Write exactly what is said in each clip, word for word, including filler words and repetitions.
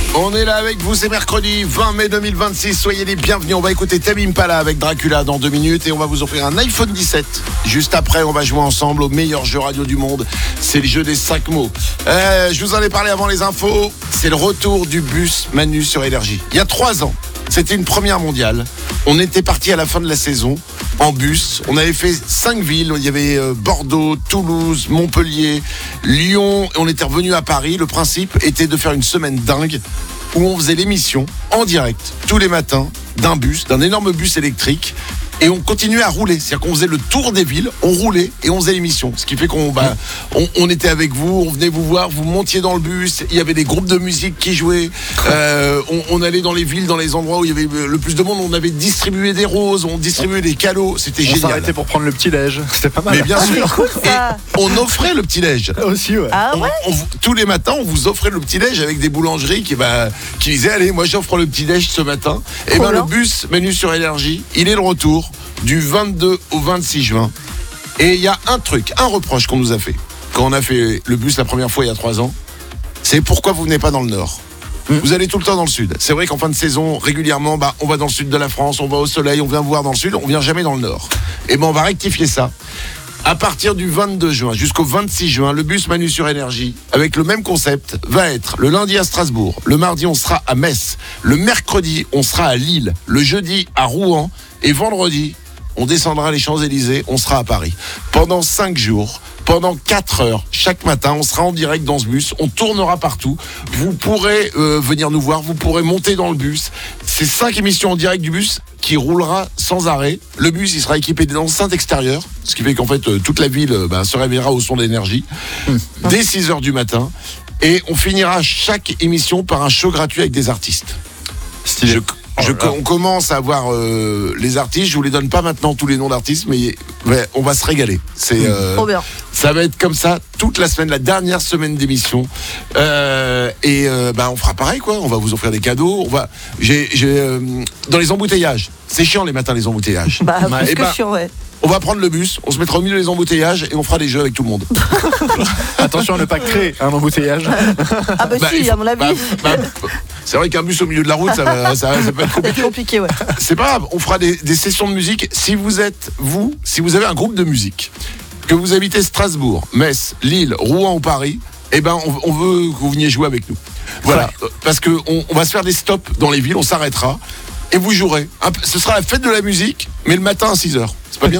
On est là avec vous, c'est mercredi vingt mai deux mille vingt-six, soyez les bienvenus. On va écouter Tame Impala avec Dracula dans deux minutes et on va vous offrir un iPhone dix-sept. Juste après, on va jouer ensemble au meilleur jeu radio du monde, c'est le jeu des cinq mots. Euh, je vous en ai parlé avant les infos, c'est le retour du bus Manu sur Énergie. Il y a trois ans, c'était une première mondiale. On était parti à la fin de la saison en bus. On avait fait cinq villes. Il y avait Bordeaux, Toulouse, Montpellier, Lyon. Et on était revenu à Paris. Le principe était de faire une semaine dingue où on faisait l'émission en direct tous les matins d'un bus, d'un énorme bus électrique. Et on continuait à rouler, c'est-à-dire qu'on faisait le tour des villes, on roulait et on faisait l'émission. Ce qui fait qu'on bah, on, on était avec vous, on venait vous voir, vous montiez dans le bus, il y avait des groupes de musique qui jouaient, euh, on, on allait dans les villes, dans les endroits où il y avait le plus de monde, on avait distribué des roses, on distribuait des cadeaux, c'était on génial. On s'arrêtait pour prendre le petit-déj, c'était pas mal. Mais bien sûr, et on offrait le petit-déj. Aussi, ouais. Ah ouais on, on, tous les matins, on vous offrait le petit-déj avec des boulangeries qui, bah, qui disaient, allez, moi j'offre le petit-déj ce matin. Et ben le bus Manu sur Énergie, il est le retour du vingt-deux au vingt-six juin. Et il y a un truc, un reproche qu'on nous a fait quand on a fait le bus la première fois il y a trois ans, c'est pourquoi vous venez pas dans le Nord. Mmh. Vous allez tout le temps dans le Sud. C'est vrai qu'en fin de saison, régulièrement, bah, on va dans le Sud de la France, on va au soleil, on vient voir dans le Sud, on vient jamais dans le Nord. Et ben on va rectifier ça. À partir du vingt-deux juin jusqu'au vingt-six juin, le bus Manu sur Énergie, avec le même concept, va être le lundi à Strasbourg, le mardi on sera à Metz, le mercredi on sera à Lille, le jeudi à Rouen et vendredi on descendra les Champs-Élysées, on sera à Paris. Pendant cinq jours, pendant quatre heures, chaque matin, on sera en direct dans ce bus, on tournera partout. Vous pourrez euh, venir nous voir, vous pourrez monter dans le bus. C'est cinq émissions en direct du bus qui roulera sans arrêt. Le bus, il sera équipé d'enceintes extérieures, ce qui fait qu'en fait, euh, toute la ville euh, bah, se réveillera au son d'énergie, mmh. dès six heures du matin. Et on finira chaque émission par un show gratuit avec des artistes. Stylé. Je... Je, on commence à voir euh, les artistes. Je vous les donne pas maintenant tous les noms d'artistes, mais ouais, on va se régaler. C'est euh, trop bien. Ça va être comme ça toute la semaine, la dernière semaine d'émission. Euh, et euh, bah on fera pareil quoi. On va vous offrir des cadeaux. On va. J'ai, j'ai euh, dans les embouteillages. C'est chiant les matins les embouteillages. Bah, bah plus que bah, chiant, ouais. On va prendre le bus, on se mettra au milieu des embouteillages et on fera des jeux avec tout le monde. Attention à ne pas créer un embouteillage. Ah bah, bah si, faut, à mon avis. Bah, bah, c'est vrai qu'un bus au milieu de la route, ça, va, ça, ça peut être compliqué. C'est compliqué, ouais. C'est pas grave, on fera des, des sessions de musique. Si vous êtes, vous, si vous avez un groupe de musique, que vous habitez Strasbourg, Metz, Lille, Rouen ou Paris, eh ben on, on veut que vous veniez jouer avec nous. Voilà, ouais. Parce qu'on on va se faire des stops dans les villes, on s'arrêtera. Et vous jouerez. Ce sera la fête de la musique, mais le matin à six heures. C'est pas bien ?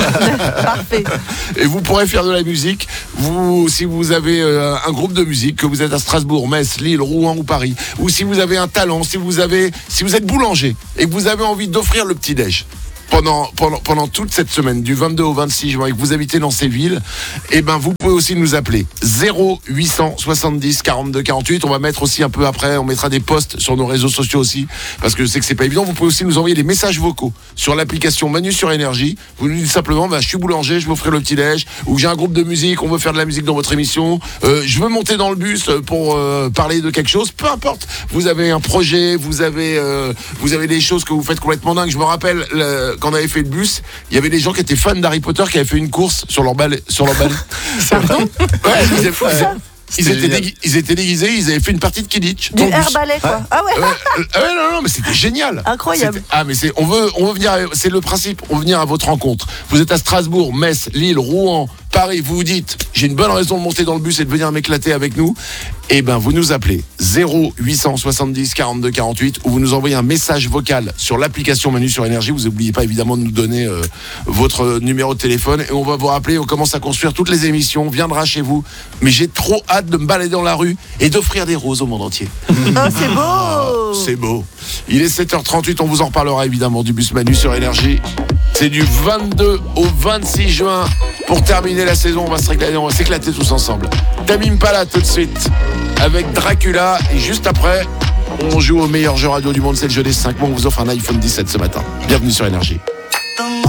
Parfait. Et vous pourrez faire de la musique, vous, si vous avez euh, un groupe de musique, que vous êtes à Strasbourg, Metz, Lille, Rouen ou Paris, ou si vous avez un talent, si vous avez, si vous êtes boulanger et que vous avez envie d'offrir le petit-déj. Pendant, pendant, pendant toute cette semaine, du vingt-deux au vingt-six juin, et que vous habitez dans ces villes, eh ben, vous pouvez aussi nous appeler zéro huit cent soixante-dix quarante-deux quarante-huit. On va mettre aussi un peu après, on mettra des posts sur nos réseaux sociaux aussi, parce que je sais que c'est pas évident. Vous pouvez aussi nous envoyer des messages vocaux sur l'application Manu sur Énergie. Vous nous dites simplement, bah, je suis boulanger, je veux offrir le petit-déj, ou j'ai un groupe de musique, on veut faire de la musique dans votre émission, euh, je veux monter dans le bus pour euh, parler de quelque chose, peu importe. Vous avez un projet, vous avez, euh, vous avez des choses que vous faites complètement dingues. Je me rappelle, le, quand on avait fait le bus, il y avait des gens qui étaient fans d'Harry Potter qui avaient fait une course sur leur balai. Sur leur balai. Pardon ? Ouais, ils, étaient, fou, ça. Ils, étaient dégui- ils étaient déguisés, ils avaient fait une partie de Quidditch. Du air balai quoi. Ouais. Ah ouais. Euh, euh, ouais, non, non, mais c'était génial. Incroyable. C'était, ah, mais c'est, on veut, on veut venir, c'est le principe, on veut venir à votre rencontre. Vous êtes à Strasbourg, Metz, Lille, Rouen, Paris, vous vous dites, j'ai une bonne raison de monter dans le bus et de venir m'éclater avec nous. Eh ben, vous nous appelez zéro huit cent soixante-dix quarante-deux quarante-huit ou vous nous envoyez un message vocal sur l'application Manu sur Énergie. Vous n'oubliez pas évidemment de nous donner euh, votre numéro de téléphone et on va vous rappeler. On commence à construire toutes les émissions. On viendra chez vous. Mais j'ai trop hâte de me balader dans la rue et d'offrir des roses au monde entier. Oh, c'est beau. Oh, c'est beau. Il est sept heures trente-huit. On vous en reparlera évidemment du bus Manu sur Énergie. C'est du vingt-deux au vingt-six juin. Pour terminer la saison, on va se régaler, on va s'éclater tous ensemble. Tame Impala tout de suite avec Dracula. Et juste après, on joue au meilleur jeu radio du monde. C'est le jeu des cinq mots. On vous offre un iPhone dix-sept ce matin. Bienvenue sur Énergie.